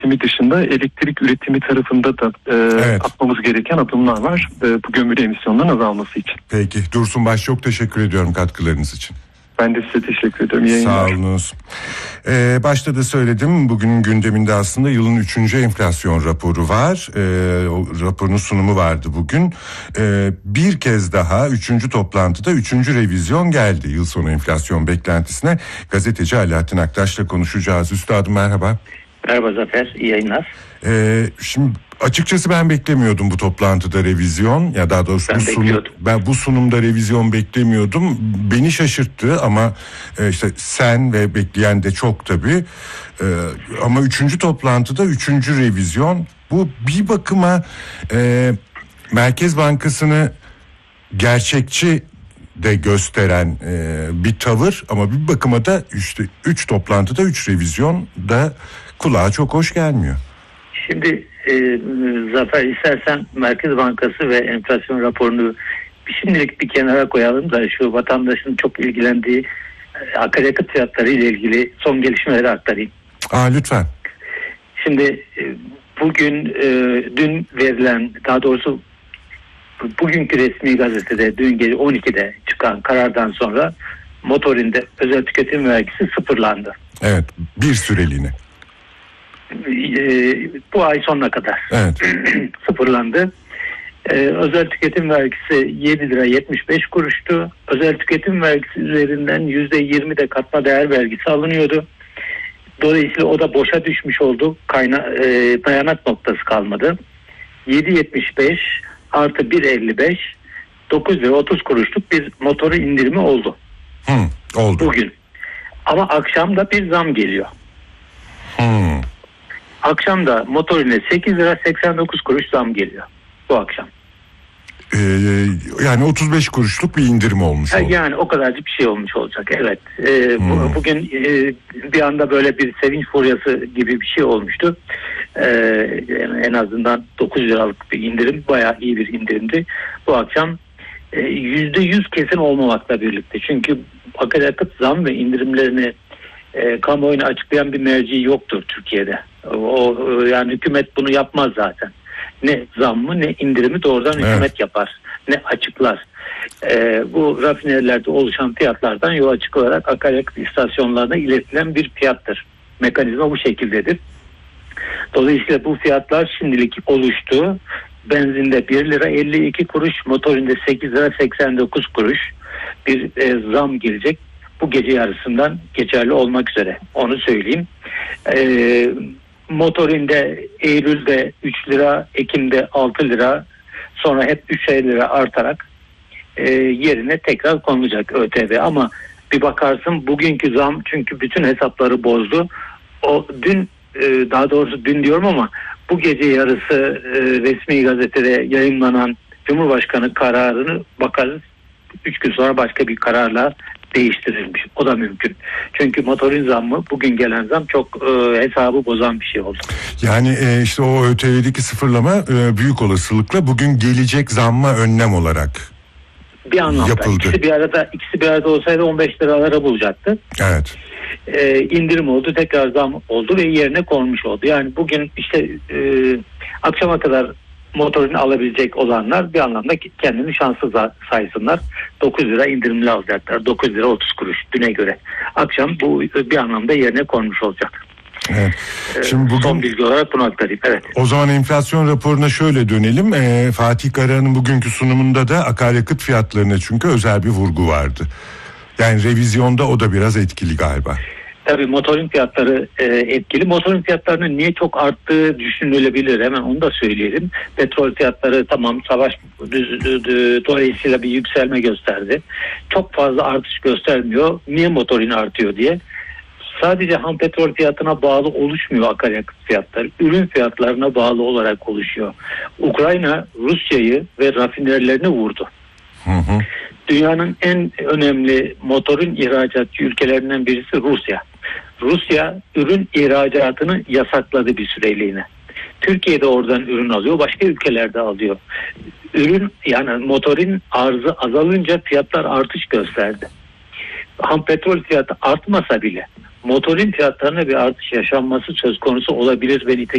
dışında elektrik üretimi tarafında da Evet. atmamız gereken adımlar var. Bu gömülü emisyonların azalması için. Peki Dursun Baş, çok teşekkür ediyorum katkılarınız için. Ben de size teşekkür ederim. Yayınlar. Sağ olunuz. Başta da söyledim, bugünün gündeminde aslında yılın 3. enflasyon raporu var. O raporun sunumu vardı bugün. Bir kez daha 3. toplantıda 3. revizyon geldi yıl sonu enflasyon beklentisine. Gazeteci Alaaddin Aktaş'la konuşacağız. Üstadım merhaba. Merhaba Zafer, iyi yayınlar. Şimdi açıkçası ben beklemiyordum bu toplantıda revizyon, ya daha doğrusu ben bu sunumda revizyon beklemiyordum. Beni şaşırttı ama işte sen ve bekleyen de çok tabii. Ama 3. toplantıda 3. revizyon, bu bir bakıma Merkez Bankası'nı gerçekçi de gösteren bir tavır, ama bir bakıma da işte 3 toplantıda 3 revizyon da kulağa çok hoş gelmiyor. Şimdi Zafer, istersen Merkez Bankası ve enflasyon raporunu şimdilik bir kenara koyalım da şu vatandaşın çok ilgilendiği akaryakıt fiyatları ile ilgili son gelişmeleri aktarayım. Lütfen. Şimdi bugün dün verilen, daha doğrusu bugünkü resmi gazetede dün gece 12'de çıkan karardan sonra motorinde özel tüketim vergisi sıfırlandı. Evet, bir süreliğine. Bu ay sonuna kadar sıfırlandı. Özel tüketim vergisi 7 lira 75 kuruştu. Özel tüketim vergisi üzerinden %20 de katma değer vergisi alınıyordu. Dolayısıyla o da boşa düşmüş oldu. Dayanak noktası kalmadı. 7.75 artı 1.55 9 lira 30 kuruşluk bir motoru indirimi oldu. Oldu. Bugün. Ama akşam da bir zam geliyor. Akşam da motorine 8 lira 89 kuruş zam geliyor bu akşam. Yani 35 kuruşluk bir indirim olmuş oldu. Yani o kadarcık bir şey olmuş olacak, evet. Bugün bir anda böyle bir sevinç furyası gibi bir şey olmuştu. Yani en azından 9 liralık bir indirim, bayağı iyi bir indirimdi. Bu akşam %100 kesin olmamakla birlikte. Çünkü akaryakıt zam ve indirimlerini kamuoyuna açıklayan bir merci yoktur Türkiye'de. Yani hükümet bunu yapmaz zaten. Ne zammı ne indirimi doğrudan hükümet yapar. Ne açıklar. Bu rafinerilerde oluşan fiyatlardan yola çıkılarak akaryakıt istasyonlarına iletilen bir fiyattır. Mekanizma bu şekildedir. Dolayısıyla bu fiyatlar şimdilik oluştu. Benzinde 1 lira 52 kuruş, motorinde 8 lira 89 kuruş bir zam gelecek. Bu gece yarısından geçerli olmak üzere. Onu söyleyeyim. Motorinde Eylül'de 3 lira, Ekim'de 6 lira, sonra hep 3'er lira artarak yerine tekrar konulacak ÖTV. Ama bir bakarsın bugünkü zam, çünkü bütün hesapları bozdu. O dün, daha doğrusu dün diyorum ama bu gece yarısı resmi gazetede yayınlanan Cumhurbaşkanı kararını bakarız. 3 gün sonra başka bir kararla değiştirilmiş. O da mümkün. Çünkü motorin zammı, bugün gelen zam çok hesabı bozan bir şey oldu. Yani işte o ÖTV'deki sıfırlama büyük olasılıkla bugün gelecek zamma önlem olarak bir anlamda yapıldı. İkisi bir arada olsaydı 15 liralara bulacaktı. Evet. İndirim oldu, tekrar zam oldu ve yerine konmuş oldu. Yani bugün işte akşama kadar motorunu alabilecek olanlar bir anlamda kendini şanslı saysınlar. 9 lira indirimli alacaklar. 9 lira 30 kuruş düne göre. Akşam bu bir anlamda yerine konmuş olacak. Evet. Şimdi bugün, son bilgi olarak bunu aktarayım. Evet. O zaman enflasyon raporuna şöyle dönelim. Fatih Karahan'ın bugünkü sunumunda da akaryakıt fiyatlarına çünkü özel bir vurgu vardı. Yani revizyonda o da biraz etkili galiba. Tabii motorin fiyatları etkili. Motorin fiyatlarının niye çok arttığı düşünülebilir. Hemen onu da söyleyelim. Petrol fiyatları tamam, savaş dolayısıyla bir yükselme gösterdi. Çok fazla artış göstermiyor. Niye motorin artıyor diye. Sadece ham petrol fiyatına bağlı oluşmuyor akaryakıt fiyatları. Ürün fiyatlarına bağlı olarak oluşuyor. Ukrayna Rusya'yı ve rafinerilerini vurdu. Dünyanın en önemli motorin ihracatçı ülkelerinden birisi Rusya. Rusya ürün ihracatını yasakladı bir süreliğine. Türkiye'de oradan ürün alıyor, başka ülkelerde alıyor. Ürün, yani motorin arzı azalınca fiyatlar artış gösterdi. Ham petrol fiyatı artmasa bile motorin fiyatlarına bir artış yaşanması söz konusu olabilir ve